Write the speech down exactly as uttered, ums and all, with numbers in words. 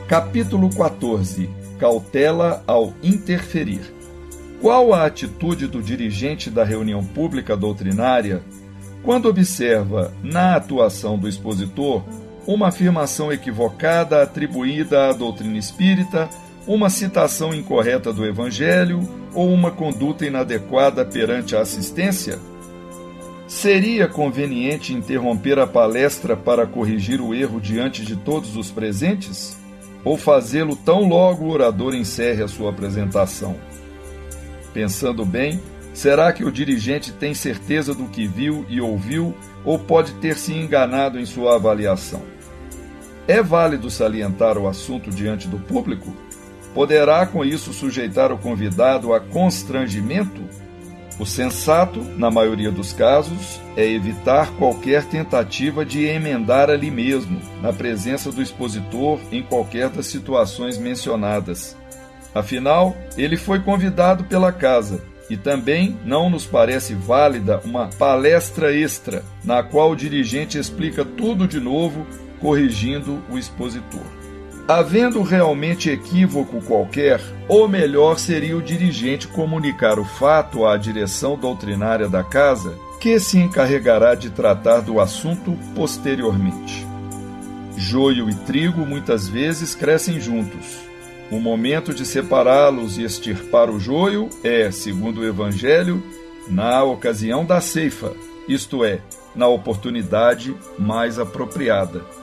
Capítulo quatorze. Cautela ao interferir. Qual a atitude do dirigente da reunião pública doutrinária quando observa, na atuação do expositor, uma afirmação equivocada atribuída à doutrina espírita, uma citação incorreta do Evangelho ou uma conduta inadequada perante a assistência? Seria conveniente interromper a palestra para corrigir o erro diante de todos os presentes? Ou fazê-lo tão logo o orador encerre a sua apresentação? Pensando bem, será que o dirigente tem certeza do que viu e ouviu ou pode ter se enganado em sua avaliação? É válido salientar o assunto diante do público? Poderá com isso sujeitar o convidado a constrangimento? O sensato, na maioria dos casos, é evitar qualquer tentativa de emendar ali mesmo, na presença do expositor, em qualquer das situações mencionadas. Afinal, ele foi convidado pela casa, e também não nos parece válida uma palestra extra, na qual o dirigente explica tudo de novo, corrigindo o expositor. Havendo realmente equívoco qualquer, o melhor seria o dirigente comunicar o fato à direção doutrinária da casa, que se encarregará de tratar do assunto posteriormente. Joio e trigo muitas vezes crescem juntos. O momento de separá-los e extirpar o joio é, segundo o Evangelho, na ocasião da ceifa, isto é, na oportunidade mais apropriada.